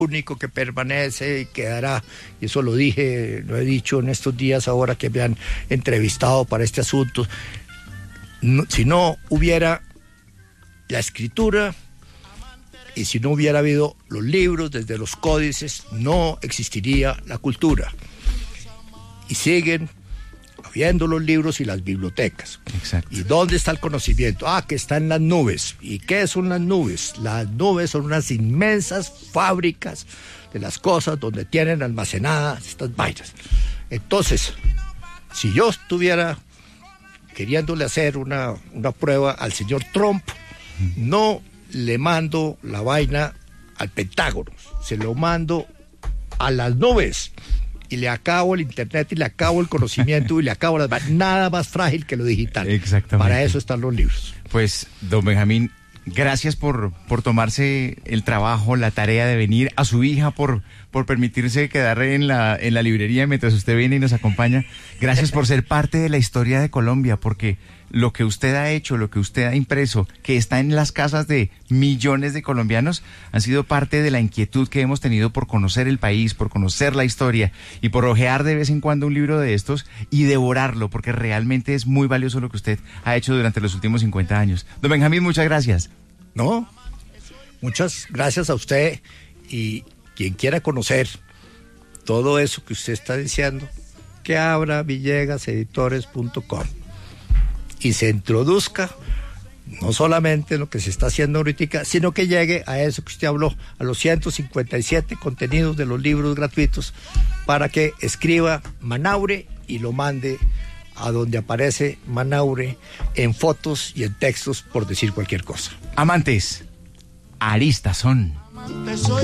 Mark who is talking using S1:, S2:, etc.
S1: único que permanece y quedará, y eso lo dije, lo he dicho en estos días ahora que me han entrevistado para este asunto, si no hubiera la escritura y si no hubiera habido los libros, desde los códices, no existiría la cultura. Y siguen habiendo los libros y las bibliotecas.
S2: Exacto.
S1: ¿Y dónde está el conocimiento? Que está en las nubes. ¿Y qué son las nubes? Las nubes son unas inmensas fábricas de las cosas donde tienen almacenadas estas vainas. Entonces, si yo estuviera queriéndole hacer una prueba al señor Trump, no le mando la vaina al Pentágono, se lo mando a las nubes. Y le acabo el internet y le acabo el conocimiento y le acabo nada más frágil que lo digital.
S2: Exactamente.
S1: Para eso están los libros.
S2: Pues, don Benjamín, gracias por tomarse el trabajo, la tarea de venir, a su hija por permitirse quedar en la librería mientras usted viene y nos acompaña. Gracias por ser parte de la historia de Colombia, porque lo que usted ha hecho, lo que usted ha impreso, que está en las casas de millones de colombianos, han sido parte de la inquietud que hemos tenido por conocer el país, por conocer la historia y por hojear de vez en cuando un libro de estos y devorarlo, porque realmente es muy valioso lo que usted ha hecho durante los últimos 50 años. Don Benjamín, muchas gracias.
S1: No, muchas gracias a usted, y quien quiera conocer todo eso que usted está diciendo, que abra villegaseditores.com y se introduzca no solamente en lo que se está haciendo ahorita, sino que llegue a eso que usted habló, a los 157 contenidos de los libros gratuitos, para que escriba Manaure y lo mande a donde aparece Manaure en fotos y en textos, por decir cualquier cosa.
S2: Amantes, aristas son.